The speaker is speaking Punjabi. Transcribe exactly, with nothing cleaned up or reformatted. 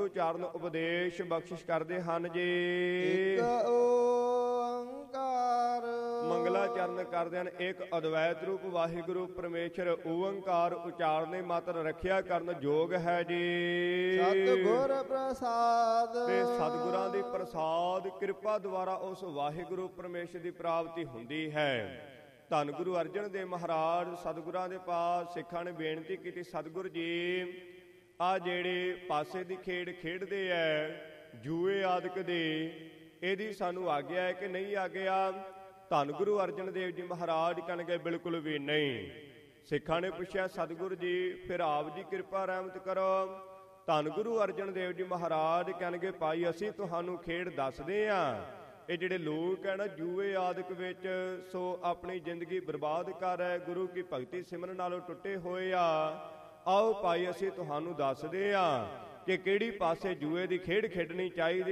ਉਚਾਰਨ ਉਪਦੇਸ਼ ਬਖਸ਼ਿਸ਼ ਕਰਦੇ ਹਨ ਜੀ। ਇੱਕ ਓੰਕਾਰ ਮੰਗਲਾ ਚਰਨ ਕਰਦੇ ਹਨ। ਇੱਕ ਅਦਵੈਤ ਰੂਪ ਵਾਹਿਗੁਰੂ ਪਰਮੇਸ਼ਰ ਓੰਕਾਰ ਉਚਾਰਨੇ ਮਾਤਰ ਰੱਖਿਆ ਕਰਨ ਯੋਗ ਹੈ ਜੀ। ਸਤਿਗੁਰ ਪ੍ਰਸਾਦ ਤੇ ਸਤਿਗੁਰਾਂ ਦੀ ਪ੍ਰਸਾਦ ਕਿਰਪਾ ਦੁਆਰਾ ਉਸ ਵਾਹਿਗੁਰੂ ਪਰਮੇਸ਼ਰ ਦੀ ਪ੍ਰਾਪਤੀ ਹੁੰਦੀ ਹੈ। ਧੰਨ ਗੁਰੂ ਅਰਜਨ ਦੇਵ ਮਹਾਰਾਜ ਸਤਿਗੁਰਾਂ ਦੇ ਪਾਸ ਸਿੱਖਾਂ ਨੇ ਬੇਨਤੀ ਕੀਤੀ, ਸਤਿਗੁਰ ਜੀ ਆ ਜਿਹੜੇ ਪਾਸੇ ਦੀ ਖੇਡ ਖੇਡਦੇ ਐ ਜੂਏ ਆਦਿਕ ਦੇ, ਇਹਦੀ ਸਾਨੂੰ ਆਗਿਆ ਹੈ ਕਿ ਨਹੀਂ ਆਗਿਆ? ਧੰਨ ਗੁਰੂ ਅਰਜਨ ਦੇਵ ਜੀ ਮਹਾਰਾਜ ਕਹਿਣਗੇ ਬਿਲਕੁਲ ਵੀ ਨਹੀਂ। ਸਿੱਖਾਂ ਨੇ ਪੁੱਛਿਆ, ਸਤਿਗੁਰ ਜੀ ਫਿਰ ਆਪ ਜੀ ਕਿਰਪਾ ਰਹਿਮਤ ਕਰੋ। ਧੰਨ ਗੁਰੂ ਅਰਜਨ ਦੇਵ ਜੀ ਮਹਾਰਾਜ ਕਹਿਣਗੇ, ਭਾਈ ਅਸੀਂ ਤੁਹਾਨੂੰ ਖੇਡ ਦੱਸਦੇ ਹਾਂ। ਇਹ ਜਿਹੜੇ ਲੋਕ ਹੈ ਨਾ ਜੂਏ ਆਦਿਕ ਵਿੱਚ ਸੋ ਆਪਣੀ ਜ਼ਿੰਦਗੀ ਬਰਬਾਦ ਕਰ ਰਹੇ, ਗੁਰੂ ਕੀ ਭਗਤੀ ਸਿਮਰਨ ਨਾਲੋਂ ਟੁੱਟੇ ਹੋਏ ਆ। ਆਓ ਭਾਈ ਅਸੀਂ ਤੁਹਾਨੂੰ ਦੱਸਦੇ ਹਾਂ ਕਿ ਕਿਹੜੀ ਪਾਸੇ ਜੂਏ ਦੀ ਖੇਡ ਖੇਡਣੀ ਚਾਹੀਦੀ